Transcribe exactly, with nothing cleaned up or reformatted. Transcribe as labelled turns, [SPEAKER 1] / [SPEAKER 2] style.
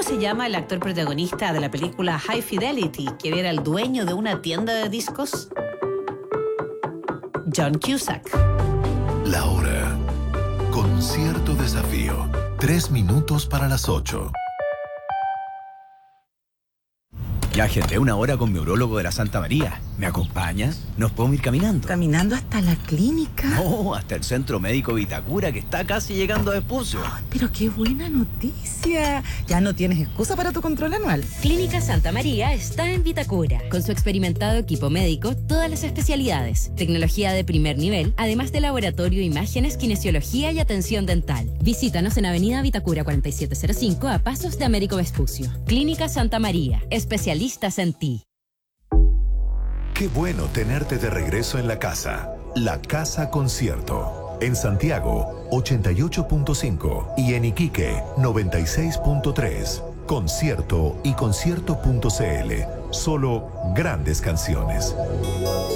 [SPEAKER 1] ¿Cómo se llama el actor protagonista de la película High Fidelity, que era el dueño de una tienda de discos? John Cusack.
[SPEAKER 2] La hora. Con cierto desafío. Tres minutos para las ocho.
[SPEAKER 3] Ya agendé una hora con mi urólogo de la Santa María. ¿Me acompaña? ¿Nos podemos ir caminando?
[SPEAKER 4] ¿Caminando hasta la clínica?
[SPEAKER 3] No, hasta el Centro Médico Vitacura, que está casi llegando a Vespucio.
[SPEAKER 4] Oh, pero qué buena noticia. Ya no tienes excusa para tu control anual.
[SPEAKER 5] Clínica Santa María está en Vitacura. Con su experimentado equipo médico, todas las especialidades, tecnología de primer nivel, además de laboratorio, imágenes, kinesiología y atención dental. Visítanos en Avenida Vitacura cuarenta y siete cero cinco, a pasos de Américo Vespucio. Clínica Santa María, especialistas en ti.
[SPEAKER 2] Qué bueno tenerte de regreso en la casa. La Casa Concierto. En Santiago, ochenta y ocho punto cinco y en Iquique, noventa y seis punto tres. Concierto y concierto punto c l. Solo grandes canciones.